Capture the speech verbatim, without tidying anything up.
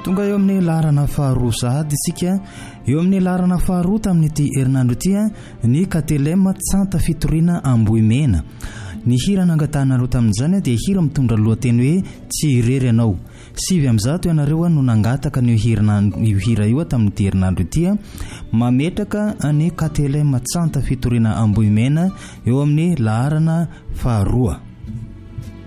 Tonga eo amin'ny laharana faharoa sahady isika eo amin'ny laharana faharoa tamin'ity herinandro ity ny Katelema Tsanta Fitoriana Ambohimena. Ny hira nangatanareo tamin'izany dia hira mitondra lohateny hoe tsy irery anao. Sivy amzato ianareo no nangataka ny hira io tamin'ity herinandro ity mametraka ny Katelema Tsanta Fitoriana Ambohimena eo amin'ny laharana faharoa.